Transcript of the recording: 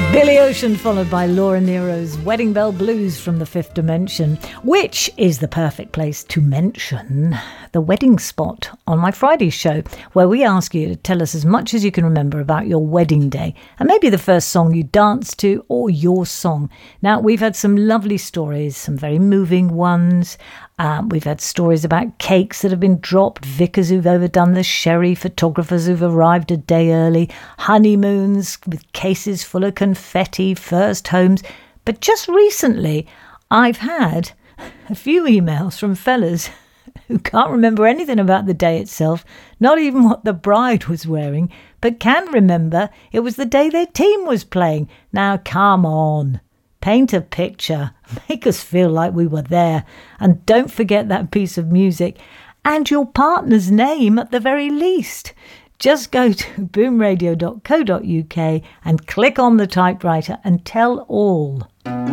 Billy Ocean, followed by Laura Nero's Wedding Bell Blues from the Fifth Dimension, which is the perfect place to mention the wedding spot on my Friday show, where we ask you to tell us as much as you can remember about your wedding day, and maybe the first song you danced to or your song. Now, we've had some lovely stories, some very moving ones. We've had stories about cakes that have been dropped, vicars who've overdone the sherry, photographers who've arrived a day early, honeymoons with cases full of confetti, first homes. But just recently, I've had a few emails from fellas who can't remember anything about the day itself, not even what the bride was wearing, but can remember it was the day their team was playing. Now, come on. Paint a picture, make us feel like we were there, and don't forget that piece of music and your partner's name at the very least. Just go to boomradio.co.uk and click on the typewriter and tell all.